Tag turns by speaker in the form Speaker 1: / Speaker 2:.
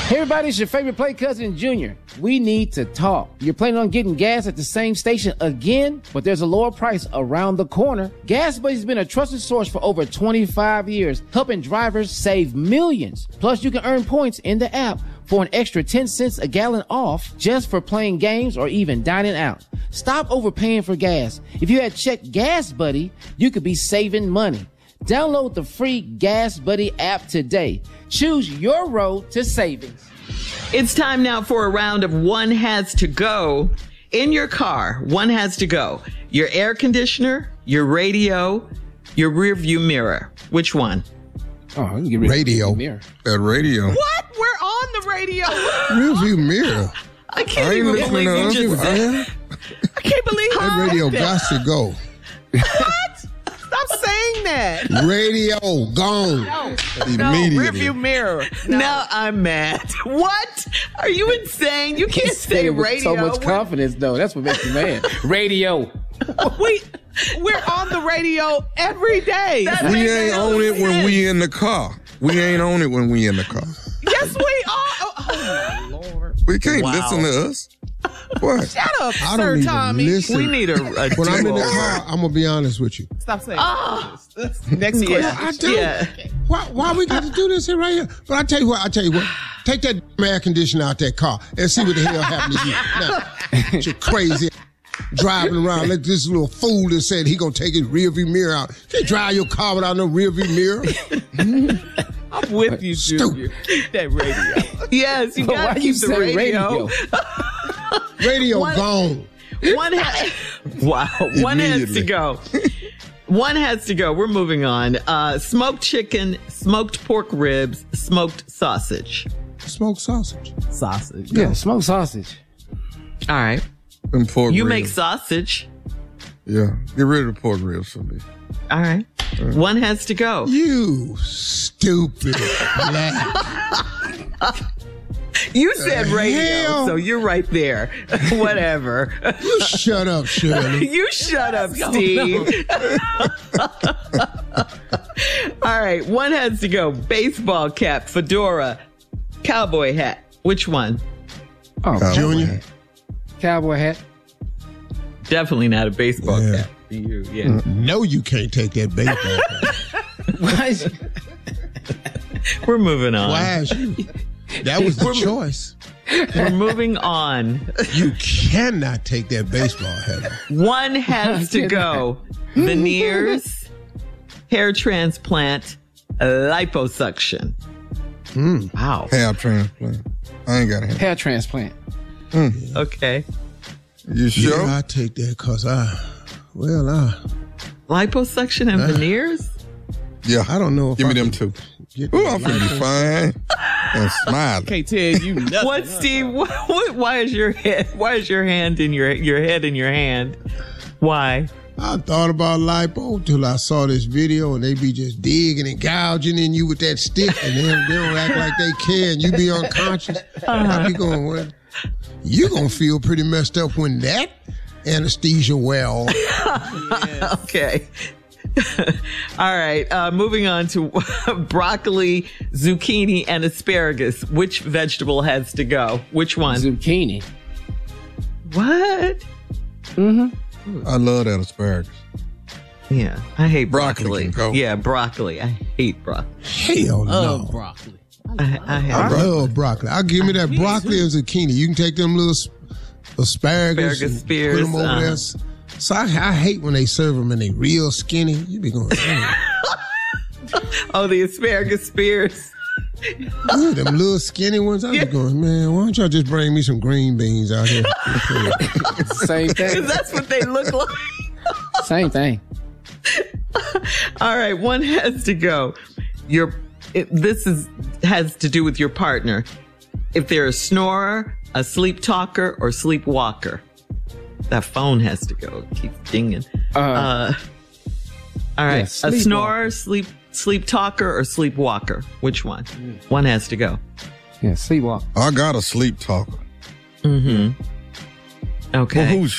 Speaker 1: Hey everybody, it's your favorite play cousin, Junior. We need to talk. You're planning on getting gas at the same station again, but there's a lower price around the corner. Gas Buddy's been a trusted source for over 25 years, helping drivers save millions. Plus, you can earn points in the app for an extra 10 cents a gallon off just for playing games or even dining out. Stop overpaying for gas. If you had checked Gas Buddy, you could be saving money. Download the free Gas Buddy app today. Choose your road to savings.
Speaker 2: It's time now for a round of One Has to Go. In your car, one has to go. Your air conditioner, your radio, your rear view mirror. Which one?
Speaker 1: Oh, you can get rid
Speaker 3: Radio.
Speaker 1: of the mirror.
Speaker 4: That radio.
Speaker 2: What? We're on the radio.
Speaker 3: Rear view mirror.
Speaker 2: I can't even believe you just said. I can't believe
Speaker 3: That radio got to go.
Speaker 2: What? Stop saying that.
Speaker 3: Radio gone.
Speaker 4: Immediately.
Speaker 2: No, rearview mirror. Now I'm mad. What? Are you insane? You can't say
Speaker 1: it with
Speaker 2: radio.
Speaker 1: so much confidence, though. That's what makes you mad. Radio.
Speaker 5: We're on the radio every day.
Speaker 4: We ain't on it when we in the car. We ain't on it when we in the car.
Speaker 5: Yes, we are. Oh, my Lord.
Speaker 4: We can't listen to us. What?
Speaker 5: Shut up,
Speaker 3: I
Speaker 5: Sir
Speaker 3: don't even
Speaker 5: Tommy.
Speaker 3: listen.
Speaker 2: We need a
Speaker 3: When I'm in the car, I'm going to be honest with you.
Speaker 5: Stop saying this. Next question.
Speaker 2: Yeah,
Speaker 3: I do.
Speaker 2: Yeah.
Speaker 3: Why we got to do this here right here? But I tell you what. Take that air conditioner out that car and see what the hell happened to you. Now, you're crazy driving around like this little fool that said he going to take his rear view mirror out. You can't drive your car without no rear view mirror.
Speaker 5: I'm with you, Junior. Keep that radio.
Speaker 2: Yes, you
Speaker 1: But
Speaker 2: got
Speaker 1: why
Speaker 2: to
Speaker 1: you
Speaker 2: keep the
Speaker 1: say
Speaker 2: radio.
Speaker 3: Radio gone.
Speaker 2: One has to go. One has to go. We're moving on. Smoked chicken, smoked pork ribs, smoked sausage.
Speaker 3: Smoked sausage.
Speaker 5: Sausage.
Speaker 1: Yeah, smoked sausage.
Speaker 2: All right.
Speaker 4: And pork
Speaker 2: You
Speaker 4: ribs.
Speaker 2: make sausage.
Speaker 4: Yeah. Get rid of the pork ribs for me.
Speaker 2: All right. One has to go.
Speaker 3: You stupid black.
Speaker 2: You said radio,
Speaker 3: hell?
Speaker 2: so you're right there. Whatever.
Speaker 3: You shut up, Shirley.
Speaker 2: You shut up, Steve. All right. One has to go. Baseball cap, fedora, cowboy hat. Which one?
Speaker 1: Oh,
Speaker 3: Junior.
Speaker 1: cowboy hat.
Speaker 2: Definitely not a baseball
Speaker 3: Yeah.
Speaker 2: cap. You, yeah.
Speaker 3: No, you can't take that baseball cap.
Speaker 1: Why is-
Speaker 2: We're moving on.
Speaker 3: Why is you? That was the choice.
Speaker 2: We're moving on.
Speaker 3: You cannot take that baseball hat.
Speaker 2: One has to go. Veneers, hair transplant, liposuction. Wow.
Speaker 4: Hair transplant. I ain't got a hair.
Speaker 1: hair transplant.
Speaker 2: Okay.
Speaker 4: You sure?
Speaker 3: Yeah, I take that because
Speaker 2: Liposuction and veneers?
Speaker 4: Yeah.
Speaker 3: I don't know if
Speaker 4: Give me
Speaker 3: I
Speaker 4: them
Speaker 3: can
Speaker 4: two.
Speaker 3: get
Speaker 4: Ooh,
Speaker 3: that
Speaker 4: I'm finna be fine and smile.
Speaker 5: Can't tell you nothing.
Speaker 2: What, Steve? Why is your head? Why is your hand in your head in your hand? Why?
Speaker 3: I thought about lipo till I saw this video and they be just digging and gouging in you with that stick and they don't act like they care and you be unconscious. I be going, well, you gonna feel pretty messed up when that anesthesia wear off.
Speaker 2: Okay. All right. Moving on to broccoli, zucchini, and asparagus. Which vegetable has to go? Which one?
Speaker 1: Zucchini.
Speaker 2: What?
Speaker 4: I love that asparagus.
Speaker 2: Yeah, I hate
Speaker 4: Broccoli
Speaker 2: broccoli.
Speaker 4: can go.
Speaker 2: Yeah, broccoli. I hate broccoli.
Speaker 3: Hell no.
Speaker 5: Broccoli.
Speaker 3: I love broccoli. I'll give me that broccoli and zucchini. You can take them little asparagus and
Speaker 2: spears,
Speaker 3: put them over there. So I hate when they serve them and they real skinny. You be going,
Speaker 2: Oh, the asparagus spears.
Speaker 3: yeah, them little skinny ones. I be going, man, why don't y'all just bring me some green beans out here?
Speaker 1: Same thing.
Speaker 2: Because that's what they look like.
Speaker 1: Same thing.
Speaker 2: All right, one has to go. Has to do with your partner. If they're a snorer, a sleep talker, or sleepwalker. That phone has to go. It keeps dinging. All right.
Speaker 1: Yeah,
Speaker 2: a snorer, sleep talker, or sleepwalker. Which one? One has to go.
Speaker 1: Yeah, sleepwalk.
Speaker 4: I got a sleep talker.
Speaker 2: Okay.
Speaker 4: Well, who's